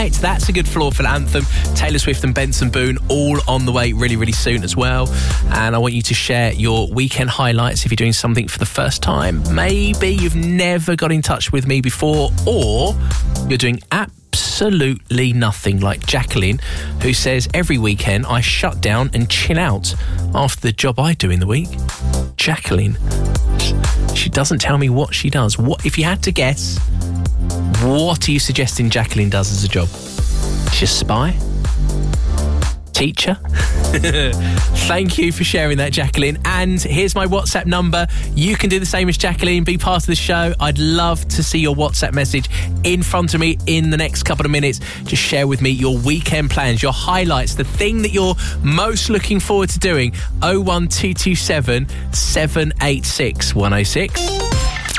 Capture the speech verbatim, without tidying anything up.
That's a good floor for the anthem. Taylor Swift and Benson Boone all on the way really, really soon as well. And I want you to share your weekend highlights if you're doing something for the first time. Maybe you've never got in touch with me before, or you're doing absolutely nothing, like Jacqueline, who says, every weekend I shut down and chill out after the job I do in the week. Jacqueline, she doesn't tell me what she does. What if you had to guess? What are you suggesting Jacqueline does as a job? She's a spy? Teacher? Thank you for sharing that, Jacqueline. And here's my WhatsApp number. You can do the same as Jacqueline. Be part of the show. I'd love to see your WhatsApp message in front of me in the next couple of minutes. Just share with me your weekend plans, your highlights, the thing that you're most looking forward to doing. oh one two two seven, seven eight six, one oh six.